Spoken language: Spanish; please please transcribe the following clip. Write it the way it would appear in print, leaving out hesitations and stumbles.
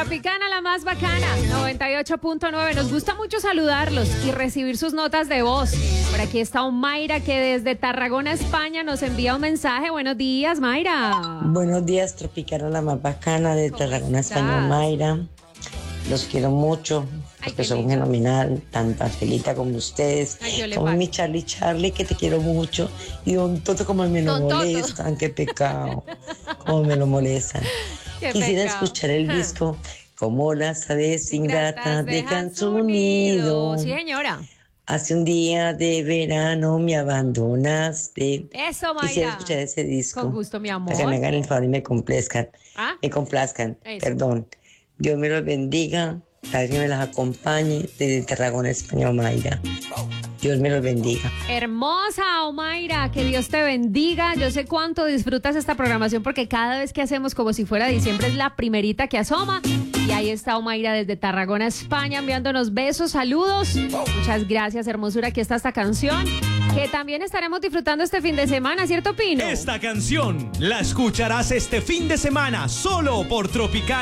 Tropicana, la más bacana, 98.9. Nos gusta mucho saludarlos y recibir sus notas de voz. Por aquí está Mayra, que desde Tarragona, España, nos envía un mensaje. Buenos días, Mayra. Buenos días, Tropicana, la más bacana de Tarragona, estás? España, Mayra. Los quiero mucho, Ay, porque qué son lindo. fenomenal, tan Angelita como ustedes, Ay, yo le como paso. mi Charlie, que te quiero mucho, y Don Toto, como me lo Don Toto. molestan, qué pecado, como me lo molestan. Qué Quisiera pecado. escuchar el disco Como las aves ingratas dejan su nido. Sí, señora. Hace un día de verano me abandonaste. Eso, Mayra. Quisiera escuchar ese disco. Con gusto, mi amor. Para que me hagan el favor y me complazcan. Ah. Me complazcan, Eso. perdón. Dios me los bendiga. Para que me las acompañe desde Tarragona, España, Mayra. Dios me los bendiga. Hermosa, Mayra, que Dios te bendiga. Yo sé cuánto disfrutas esta programación porque cada vez que hacemos como si fuera diciembre es la primerita que asoma. Y ahí está Mayra desde Tarragona, España, enviándonos besos, saludos. Muchas gracias, hermosura. Aquí está esta canción que también estaremos disfrutando este fin de semana, ¿cierto, Pino? Esta canción la escucharás este fin de semana solo por Tropicana.